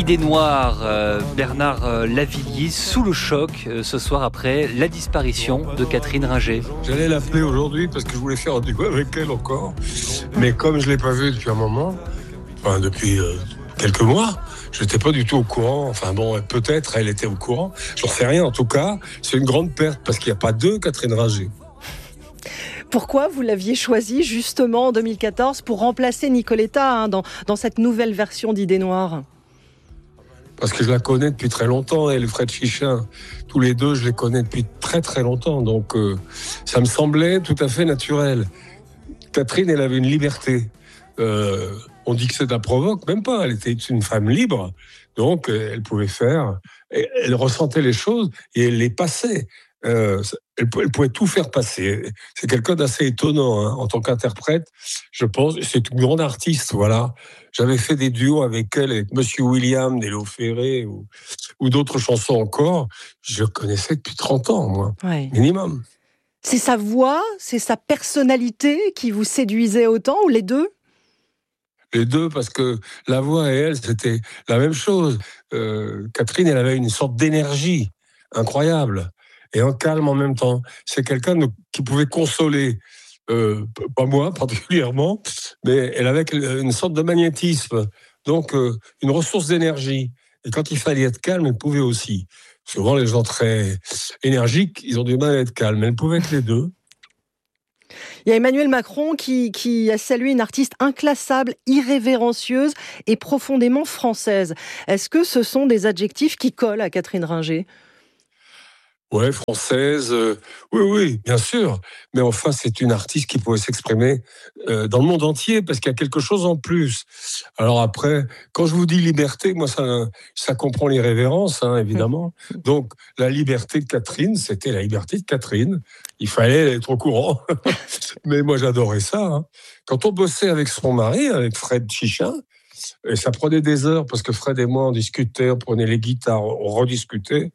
Idée noire, Bernard Lavilliers sous le choc ce soir après la disparition de Catherine Ringer. J'allais l'appeler aujourd'hui parce que je voulais faire un duo avec elle encore. Mais comme je ne l'ai pas vue depuis un moment, depuis quelques mois, je n'étais pas du tout au courant. Enfin bon, peut-être elle était au courant. J'en sais rien. En tout cas, c'est une grande perte parce qu'il n'y a pas deux Catherine Ringer. Pourquoi vous l'aviez choisie justement en 2014 pour remplacer Nicoletta dans cette nouvelle version d'Idée noire ? Parce que je la connais depuis très longtemps, elle et Fred Chichin. Tous les deux, je les connais depuis très très longtemps. Donc ça me semblait tout à fait naturel. Catherine, elle avait une liberté. On dit que c'est un provoque, même pas. Elle était une femme libre. Donc elle pouvait faire. Elle ressentait les choses et elle les passait. Elle pouvait tout faire passer. C'est quelqu'un d'assez étonnant en tant qu'interprète, je pense. C'est une grande artiste, voilà. J'avais fait des duos avec elle, avec Monsieur William, Nélo Ferré ou d'autres chansons encore. Je le connaissais depuis 30 ans, moi, minimum. C'est sa voix, c'est sa personnalité qui vous séduisait autant, ou les deux ? Les deux, parce que la voix et elle, c'était la même chose. Catherine, elle avait une sorte d'énergie incroyable. Et un calme en même temps. C'est quelqu'un qui pouvait consoler, pas moi particulièrement, mais elle avait une sorte de magnétisme, donc une ressource d'énergie. Et quand il fallait être calme, elle pouvait aussi. Souvent, les gens très énergiques, ils ont du mal à être calmes. Elle pouvait être les deux. Il y a Emmanuel Macron qui a salué une artiste inclassable, irrévérencieuse et profondément française. Est-ce que ce sont des adjectifs qui collent à Catherine Ringer ? Ouais, française, oui, bien sûr. Mais enfin, c'est une artiste qui pouvait s'exprimer dans le monde entier parce qu'il y a quelque chose en plus. Alors après, quand je vous dis liberté, moi, ça comprend l'irrévérence, évidemment. Donc, la liberté de Catherine, c'était la liberté de Catherine. Il fallait être au courant. Mais moi, j'adorais ça. Quand on bossait avec son mari, avec Fred Chichin, et ça prenait des heures parce que Fred et moi on discutait, on prenait les guitares, on rediscutait.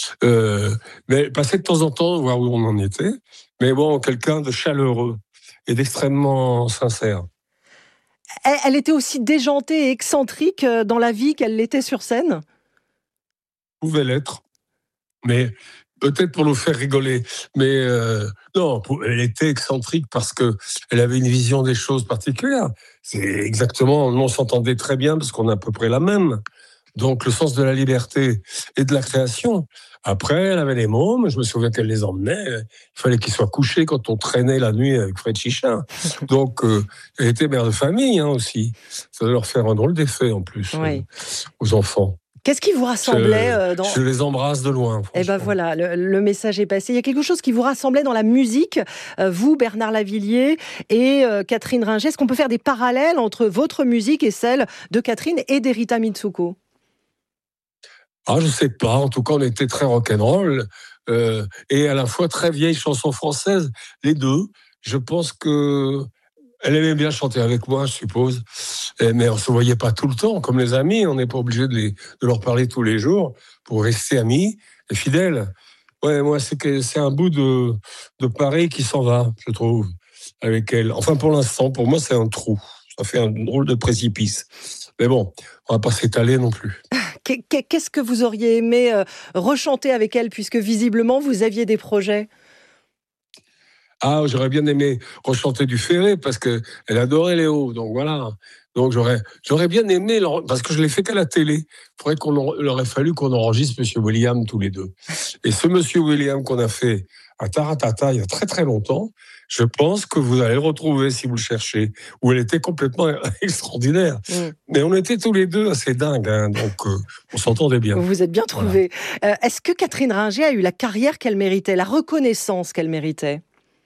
Mais passait de temps en temps voir où on en était. Mais bon, quelqu'un de chaleureux et d'extrêmement sincère. Elle était aussi déjantée et excentrique dans la vie qu'elle l'était sur scène ? Pouvait l'être, mais peut-être pour nous faire rigoler. Mais non, elle était excentrique parce que elle avait une vision des choses particulière. C'est exactement, on s'entendait très bien parce qu'on a à peu près la même. Donc le sens de la liberté et de la création. Après, elle avait les mômes, je me souviens qu'elle les emmenait. Il fallait qu'ils soient couchés quand on traînait la nuit avec Fred Chichin. Donc elle était mère de famille aussi. Ça doit leur faire un drôle d'effet en plus aux enfants. Qu'est-ce qui vous rassemblait Je les embrasse de loin. Eh ben voilà, le message est passé. Il y a quelque chose qui vous rassemblait dans la musique, vous, Bernard Lavilliers et Catherine Ringer. Est-ce qu'on peut faire des parallèles entre votre musique et celle de Catherine et d'Erita Mitsuko ? Je sais pas. En tout cas, on était très rock'n'roll et à la fois très vieille chanson française. Les deux. Je pense que elle aimait bien chanter avec moi, je suppose. Mais on se voyait pas tout le temps, comme les amis. On n'est pas obligé de leur parler tous les jours pour rester amis et fidèles. Ouais, moi, c'est un bout de Paris qui s'en va, je trouve, avec elle. Enfin, pour l'instant, pour moi, c'est un trou. Ça fait un drôle de précipice. Mais bon, on va pas s'étaler non plus. Qu'est-ce que vous auriez aimé rechanter avec elle, puisque visiblement, vous aviez des projets ? J'aurais bien aimé rechanter du Ferré parce que elle adorait Léo, donc voilà. Donc j'aurais bien aimé parce que je l'ai fait qu'à la télé. Il aurait fallu qu'on enregistre Monsieur William tous les deux. Et ce Monsieur William qu'on a fait à Taratata il y a très très longtemps, je pense que vous allez le retrouver si vous le cherchez. Où elle était complètement extraordinaire. Mais on était tous les deux assez dingues, donc on s'entendait bien. Vous vous êtes bien trouvés. Voilà. Est-ce que Catherine Ringer a eu la carrière qu'elle méritait, la reconnaissance qu'elle méritait ?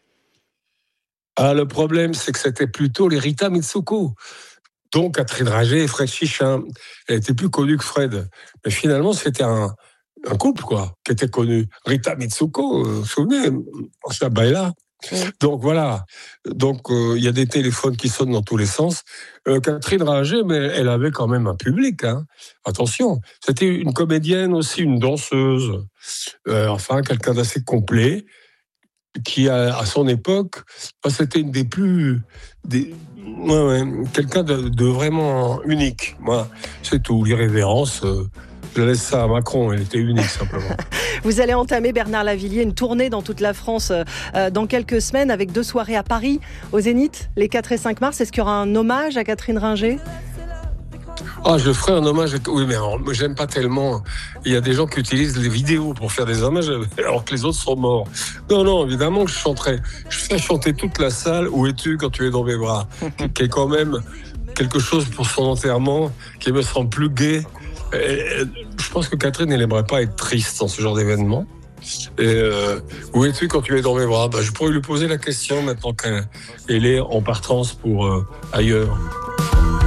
Le problème, c'est que c'était plutôt l'Erita Mitsuko. Donc, Catherine Ringer et Fred Chichin. Elle était plus connue que Fred. Mais finalement, c'était un couple, qui était connu. Rita Mitsuko, vous vous souvenez, Baila. Donc, voilà. Donc, il y a des téléphones qui sonnent dans tous les sens. Catherine Ringer, mais elle avait quand même un public. Attention. C'était une comédienne aussi, une danseuse. Quelqu'un d'assez complet. qui à son époque, c'était une des plus... quelqu'un de vraiment unique. Moi, c'est tout. L'irrévérence, je laisse ça à Macron, elle était unique simplement. Vous allez entamer, Bernard Lavilliers, une tournée dans toute la France dans quelques semaines avec 2 soirées à Paris, au Zénith, les 4 et 5 mars. Est-ce qu'il y aura un hommage à Catherine Ringer ? Je ferai un hommage. Oui, mais alors, j'aime pas tellement. Il y a des gens qui utilisent les vidéos pour faire des hommages alors que les autres sont morts. Non, évidemment que je chanterai. Je ferai chanter toute la salle. Où es-tu quand tu es dans mes bras ? Qui est quand même quelque chose pour son enterrement qui me semble plus gai. Je pense que Catherine, elle n'aimerait pas être triste dans ce genre d'événement. Et où es-tu quand tu es dans mes bras ? Je pourrais lui poser la question maintenant qu'elle est en partance pour ailleurs.